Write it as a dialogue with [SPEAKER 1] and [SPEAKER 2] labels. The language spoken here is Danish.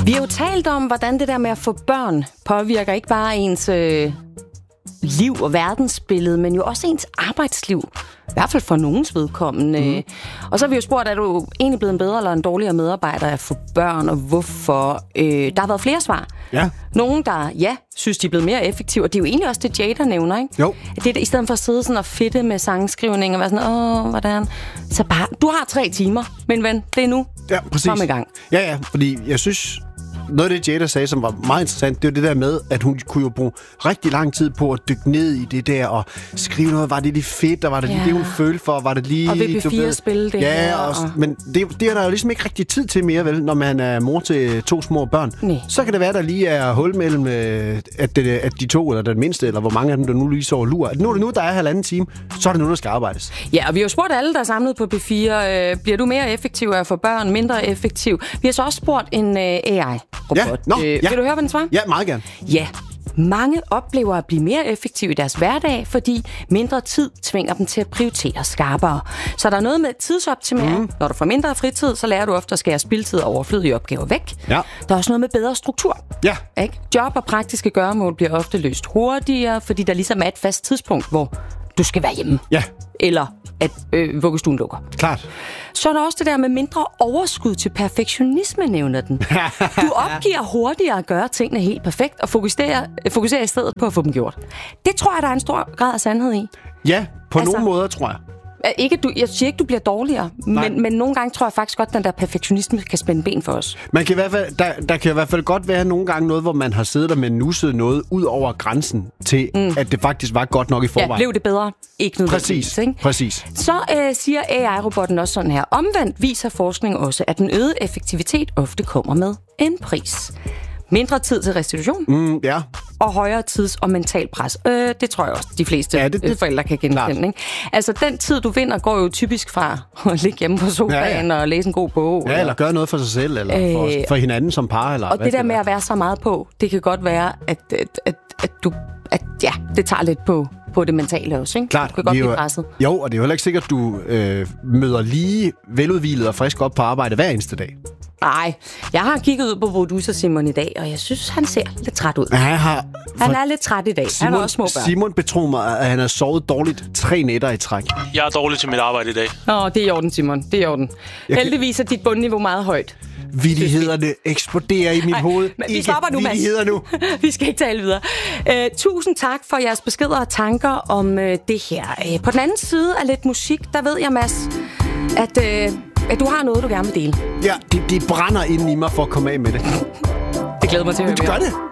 [SPEAKER 1] Vi har jo talt om, hvordan det der med at få børn påvirker ikke bare ens liv og verdensbillede, men jo også ens arbejdsliv. I hvert fald for nogens vedkommende. Og så har vi jo spurgt, er du egentlig blevet en bedre eller en dårligere medarbejder at få børn, og hvorfor? Der har været flere svar.
[SPEAKER 2] Ja.
[SPEAKER 1] Nogen, der synes, de er blevet mere effektive, og det er jo egentlig også det, Jay, der nævner, ikke?
[SPEAKER 2] Jo.
[SPEAKER 1] Det er i stedet for at sidde sådan og fedte med sangskrivning og være sådan, hvordan? Så bare, du har 3 timer, men ven, det er nu.
[SPEAKER 2] Ja, præcis.
[SPEAKER 1] Kom i gang.
[SPEAKER 2] Ja, fordi jeg synes, noget af det, Jada sagde, som var meget interessant, det var det der med, at hun kunne jo bruge rigtig lang tid på at dykke ned i det der og skrive noget. Var det lige fedt, og var det lige det, hun følte for? Var det lige...
[SPEAKER 1] Og VB4 spille det her.
[SPEAKER 2] Men det er der jo ligesom ikke rigtig tid til mere, vel, når man er mor til 2 små børn.
[SPEAKER 1] Nej.
[SPEAKER 2] Så kan det være, der lige er hul mellem, at de 2, eller den mindste, eller hvor mange af dem, der nu lige så lurer. Nu er det nu, der er 1,5 time, så er det nu, der skal arbejdes.
[SPEAKER 1] Ja, og vi har jo spurgt alle, der er samlet på B4, bliver du mere effektiv af at få børn, mindre effektiv? Vi har så også spurgt en AI-robot.
[SPEAKER 2] Ja.
[SPEAKER 1] Vil du høre, hvad den svarer?
[SPEAKER 2] Ja, meget gerne.
[SPEAKER 1] Ja. Mange oplever at blive mere effektive i deres hverdag, fordi mindre tid tvinger dem til at prioritere skarpere. Så der er noget med tidsoptimering. Når du får mindre fritid, så lærer du ofte at skære spildtid og overflødige opgaver væk.
[SPEAKER 2] Ja.
[SPEAKER 1] Der er også noget med bedre struktur.
[SPEAKER 2] Ja.
[SPEAKER 1] Ikke? Job og praktiske gøremål bliver ofte løst hurtigere, fordi der ligesom er et fast tidspunkt, hvor du skal være hjemme.
[SPEAKER 2] Ja.
[SPEAKER 1] Eller at vuggestuen lukker.
[SPEAKER 2] Klart.
[SPEAKER 1] Så er der også det der med mindre overskud til perfektionisme, nævner den. Du opgiver hurtigere at gøre tingene helt perfekt, og fokuserer i stedet på at få dem gjort. Det tror jeg, der er en stor grad af sandhed i.
[SPEAKER 2] Ja, på nogle måder, tror jeg.
[SPEAKER 1] Jeg siger ikke, du bliver dårligere, men nogle gange tror jeg faktisk godt, at den der perfektionisme kan spænde ben for os.
[SPEAKER 2] Man kan i hvert fald, der kan i hvert fald godt være nogle gange noget, hvor man har siddet der med nusset noget ud over grænsen til, at det faktisk var godt nok i forvejen.
[SPEAKER 1] Ja, blev det bedre? Ikke nødvendigvis.
[SPEAKER 2] Præcis.
[SPEAKER 1] Så siger AI-robotten også sådan her. Omvendt viser forskning også, at den øgede effektivitet ofte kommer med en pris. Mindre tid til restitution.
[SPEAKER 2] Ja.
[SPEAKER 1] Og højere tids- og mental pres. Det tror jeg også, de fleste forældre kan genkende. Ikke? Altså, den tid, du vinder, går jo typisk fra at ligge hjemme på sofaen og læse en god bog.
[SPEAKER 2] Ja, eller gøre noget for sig selv, eller for hinanden som par. Eller
[SPEAKER 1] og det der med at være så meget på, det kan godt være, at det tager lidt på det mentale også, ikke?
[SPEAKER 2] Klart.
[SPEAKER 1] Du kan godt blive presset.
[SPEAKER 2] Jo, og det er jo heller ikke sikkert, at du møder lige veludhvilet og frisk op på arbejde hver eneste dag.
[SPEAKER 1] Nej, jeg har kigget ud på producer Simon i dag, og jeg synes, han ser lidt træt ud. Han er lidt træt i dag. Han har også små børn.
[SPEAKER 2] Simon betror mig, at han har sovet dårligt 3 nætter i træk.
[SPEAKER 3] Jeg er dårlig til mit arbejde i dag.
[SPEAKER 1] Det er i orden, Simon. Det er i orden. Heldigvis er dit bundniveau meget højt.
[SPEAKER 2] Vittighederne eksploderer i mit hoved.
[SPEAKER 1] Men vi stopper nu, Mads.
[SPEAKER 2] Nu.
[SPEAKER 1] Vi skal ikke tale videre. Tusind tak for jeres beskeder og tanker om det her. På den anden side af lidt musik, der ved jeg, Mads, at du har noget, du gerne vil dele.
[SPEAKER 2] Ja, det brænder inden i mig for at komme af med det.
[SPEAKER 1] Det glæder mig til at høre.
[SPEAKER 2] Du gør det.